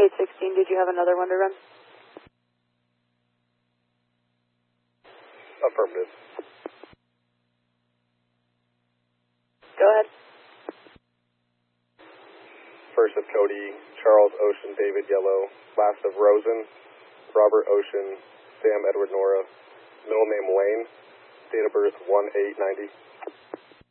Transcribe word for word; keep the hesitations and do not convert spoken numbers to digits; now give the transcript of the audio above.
eight sixteen, did you have another one to run? Affirmative. Go ahead. First of Cody, Charles Ocean, David Yellow. Last of Rosen, Robert Ocean, Sam Edward Nora. Middle name Lane. Date of birth one eight ninety.